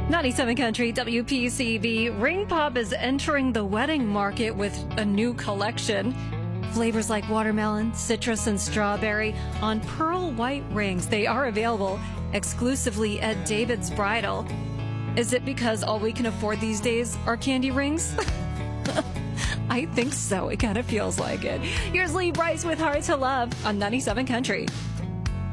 97 Country WPCV. Ring Pop is entering the wedding market with a new collection. Flavors like watermelon, citrus, and strawberry on pearl white rings. They are available exclusively at David's Bridal. Is it because all we can afford these days are candy rings? I think so. It kind of feels like it. Here's Lee Brice with Hard to Love on 97 Country.